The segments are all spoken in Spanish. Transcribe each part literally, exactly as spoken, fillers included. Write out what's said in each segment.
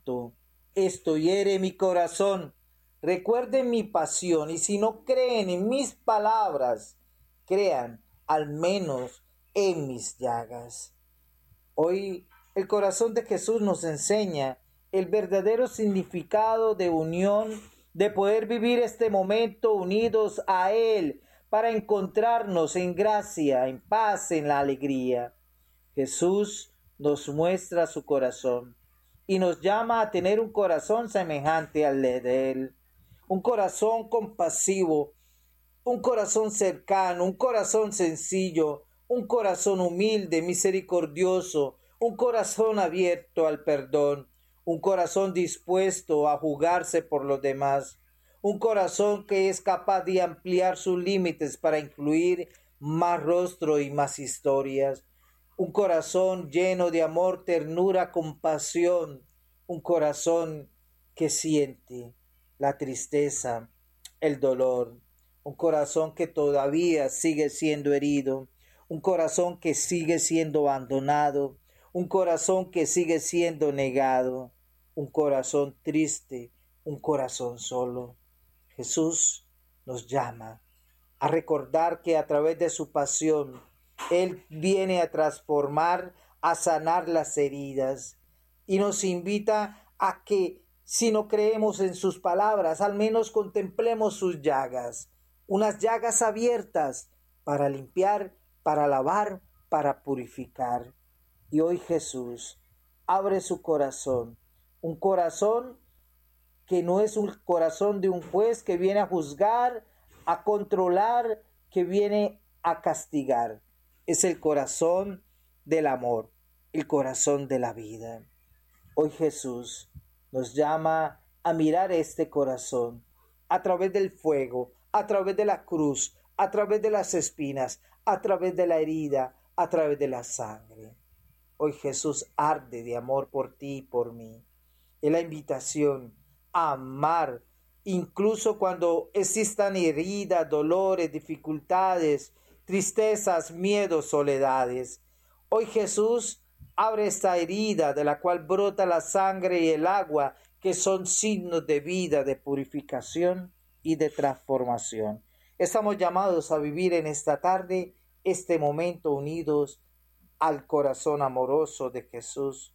Santo, esto hiere mi corazón. Recuerden mi pasión y si no creen en mis palabras, crean al menos en mis llagas. Hoy el corazón de Jesús nos enseña el verdadero significado de unión, de poder vivir este momento unidos a Él para encontrarnos en gracia, en paz, en la alegría. Jesús nos muestra su corazón y nos llama a tener un corazón semejante al de Él, un corazón compasivo, un corazón cercano, un corazón sencillo, un corazón humilde, misericordioso, un corazón abierto al perdón, un corazón dispuesto a jugarse por los demás, un corazón que es capaz de ampliar sus límites para incluir más rostro y más historias, un corazón lleno de amor, ternura, compasión, un corazón que siente la tristeza, el dolor, un corazón que todavía sigue siendo herido, un corazón que sigue siendo abandonado, un corazón que sigue siendo negado, un corazón triste, un corazón solo. Jesús nos llama a recordar que a través de su pasión, Él viene a transformar, a sanar las heridas y nos invita a que si no creemos en sus palabras, al menos contemplemos sus llagas, unas llagas abiertas para limpiar, para lavar, para purificar. Y hoy Jesús abre su corazón, un corazón que no es un corazón de un juez que viene a juzgar, a controlar, que viene a castigar. Es el corazón del amor, el corazón de la vida. Hoy Jesús nos llama a mirar este corazón a través del fuego, a través de la cruz, a través de las espinas, a través de la herida, a través de la sangre. Hoy Jesús arde de amor por ti y por mí. Es la invitación a amar, incluso cuando existan heridas, dolores, dificultades, tristezas, miedos, soledades. Hoy Jesús abre esta herida de la cual brota la sangre y el agua, que son signos de vida, de purificación y de transformación. Estamos llamados a vivir en esta tarde este momento unidos al corazón amoroso de Jesús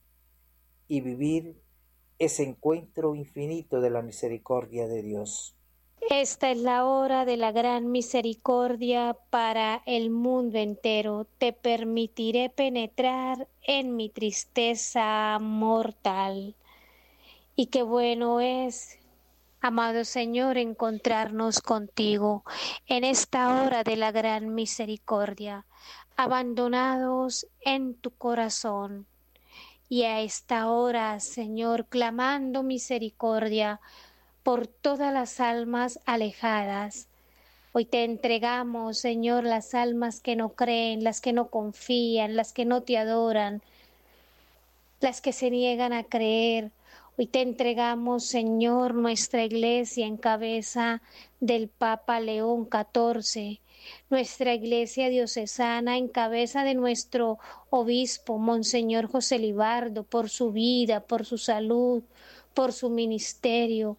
y vivir ese encuentro infinito de la misericordia de Dios. Esta es la hora de la gran misericordia para el mundo entero. Te permitiré penetrar en mi tristeza mortal. Y qué bueno es, amado Señor, encontrarnos contigo en esta hora de la gran misericordia, abandonados en tu corazón. Y a esta hora, Señor, clamando misericordia por todas las almas alejadas. Hoy te entregamos, Señor, las almas que no creen, las que no confían, las que no te adoran, las que se niegan a creer. Hoy te entregamos, Señor, nuestra iglesia en cabeza del Papa León catorce, nuestra iglesia diocesana en cabeza de nuestro obispo, Monseñor José Libardo, por su vida, por su salud, por su ministerio.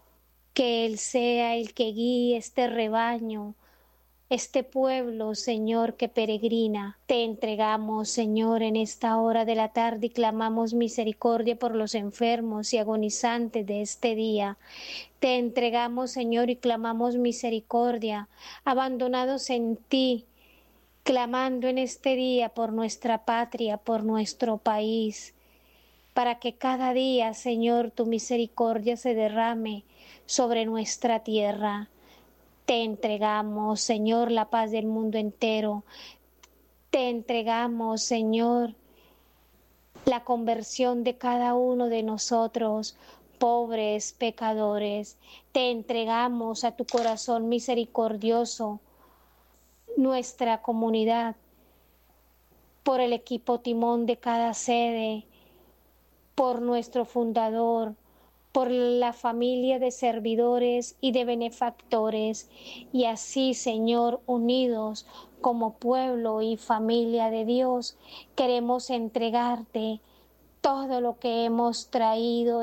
Que Él sea el que guíe este rebaño, este pueblo, Señor, que peregrina. Te entregamos, Señor, en esta hora de la tarde y clamamos misericordia por los enfermos y agonizantes de este día. Te entregamos, Señor, y clamamos misericordia, abandonados en ti, clamando en este día por nuestra patria, por nuestro país, para que cada día, Señor, tu misericordia se derrame sobre nuestra tierra. Te entregamos, Señor, la paz del mundo entero. Te entregamos, Señor, la conversión de cada uno de nosotros, pobres pecadores. Te entregamos a tu corazón misericordioso nuestra comunidad, por el equipo timón de cada sede, por nuestro fundador, por la familia de servidores y de benefactores, y así, Señor, unidos como pueblo y familia de Dios, queremos entregarte todo lo que hemos traído